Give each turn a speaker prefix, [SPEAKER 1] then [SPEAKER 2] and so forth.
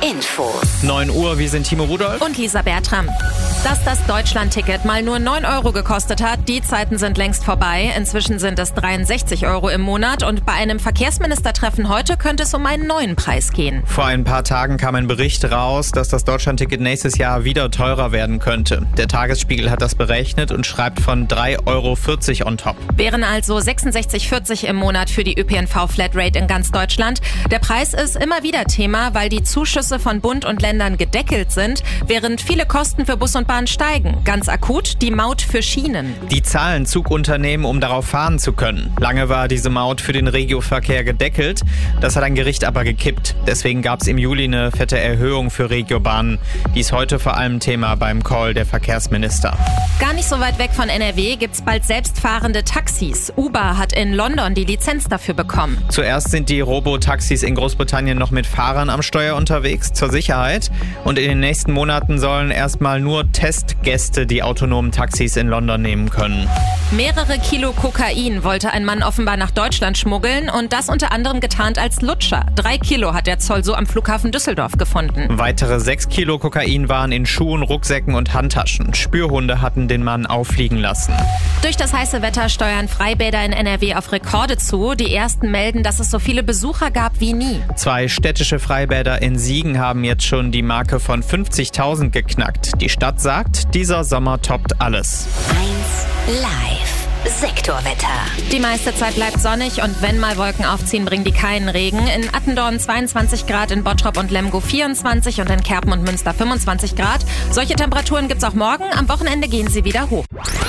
[SPEAKER 1] Infos.
[SPEAKER 2] 9 Uhr, wir sind Timo Rudolph
[SPEAKER 3] und Lisa Bertram. Dass das Deutschland-Ticket mal nur 9 Euro gekostet hat, die Zeiten sind längst vorbei. Inzwischen sind es 63 Euro im Monat und bei einem Verkehrsministertreffen heute könnte es um einen neuen Preis gehen.
[SPEAKER 2] Vor ein paar Tagen kam ein Bericht raus, dass das Deutschland-Ticket nächstes Jahr wieder teurer werden könnte. Der Tagesspiegel hat das berechnet und schreibt von 3,40 Euro on top.
[SPEAKER 3] Wären also 66,40 im Monat für die ÖPNV-Flatrate in ganz Deutschland. Der Preis ist immer wieder Thema, weil die Zuschüsse von Bund und Ländern gedeckelt sind, während viele Kosten für Bus und Bahn steigen. Ganz akut die Maut für Schienen.
[SPEAKER 2] Die zahlen Zugunternehmen, um darauf fahren zu können. Lange war diese Maut für den Regioverkehr gedeckelt. Das hat ein Gericht aber gekippt. Deswegen gab es im Juli eine fette Erhöhung für Regiobahnen. Die ist heute vor allem Thema beim Call der Verkehrsminister.
[SPEAKER 3] Gar nicht so weit weg von NRW gibt's bald selbstfahrende Taxis. Uber hat in London die Lizenz dafür bekommen.
[SPEAKER 2] Zuerst sind die Robotaxis in Großbritannien noch mit Fahrern am Steuer unterwegs, zur Sicherheit. Und in den nächsten Monaten sollen erstmal nur Testgäste die autonomen Taxis in London nehmen können.
[SPEAKER 3] Mehrere Kilo Kokain wollte ein Mann offenbar nach Deutschland schmuggeln und das unter anderem getarnt als Lutscher. 3 Kilo hat der Zoll so am Flughafen Düsseldorf gefunden.
[SPEAKER 2] Weitere 6 Kilo Kokain waren in Schuhen, Rucksäcken und Handtaschen. Spürhunde hatten den Mann auffliegen lassen.
[SPEAKER 3] Durch das heiße Wetter steuern Freibäder in NRW auf Rekorde zu. Die ersten melden, dass es so viele Besucher gab wie nie.
[SPEAKER 2] 2 städtische Freibäder in Siegen haben jetzt schon die Marke von 50.000 geknackt. Die Stadt sagt, dieser Sommer toppt alles.
[SPEAKER 1] 1 Live. Sektorwetter.
[SPEAKER 3] Die meiste Zeit bleibt sonnig und wenn mal Wolken aufziehen, bringen die keinen Regen. In Attendorn 22 Grad, in Bottrop und Lemgo 24 und in Kerpen und Münster 25 Grad. Solche Temperaturen gibt's auch morgen. Am Wochenende gehen sie wieder hoch.